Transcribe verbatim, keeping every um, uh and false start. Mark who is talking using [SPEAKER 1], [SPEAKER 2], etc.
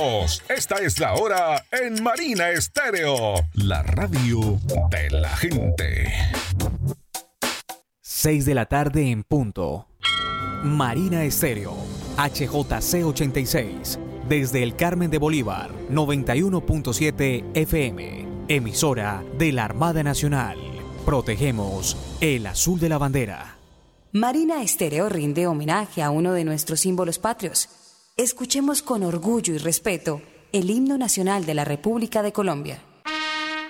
[SPEAKER 1] minutos. Esta es la hora en Marina Estéreo, la radio de la gente.
[SPEAKER 2] seis de la tarde en punto. Marina Estéreo, H J C ochenta y seis, desde el Carmen de Bolívar, noventa y uno punto siete F M, emisora de la Armada Nacional. Protegemos el azul de la bandera.
[SPEAKER 3] Marina Estéreo rinde homenaje a uno de nuestros símbolos patrios. Escuchemos con orgullo y respeto el himno nacional de la República de Colombia.